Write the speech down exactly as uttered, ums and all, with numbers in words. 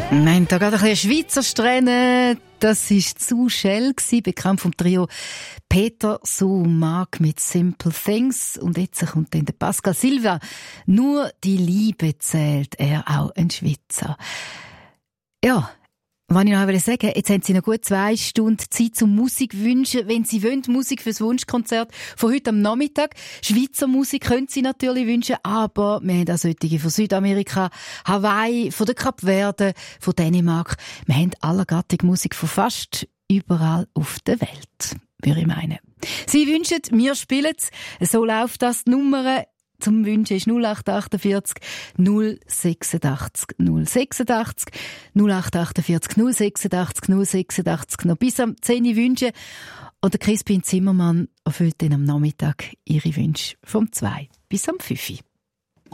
Nein, da geht ein bisschen Schweizer Strähne. Das war zu Shell, bekannt vom Trio Peter So Mag mit Simple Things. Und jetzt kommt dann der Pascal Silva. Nur die Liebe zählt, er auch ein Schweizer. Ja, was ich noch sagen, jetzt haben Sie noch gut zwei Stunden Zeit zum Musik wünschen. Wenn Sie wollen, Musik fürs Wunschkonzert von heute am Nachmittag. Schweizer Musik können Sie natürlich wünschen, aber wir haben auch solche von Südamerika, Hawaii, von der Kapverden, von Dänemark. Wir haben allergattig Musik von fast überall auf der Welt, würde ich meinen. Sie wünschen, wir spielen es. So läuft das. Die Nummer zum Wünschen ist null acht achtundvierzig null sechsundachtzig null sechsundachtzig null acht achtundvierzig null sechsundachtzig null sechsundachtzig noch bis am zehn Uhr wünschen. Und der Crispin Zimmermann erfüllt dann am Nachmittag ihre Wünsche vom zwei bis am fünf Uhr.